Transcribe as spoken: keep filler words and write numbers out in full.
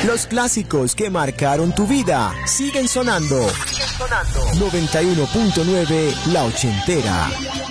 Los clásicos que marcaron tu vida siguen sonando. noventa y uno punto nueve La Ochentera.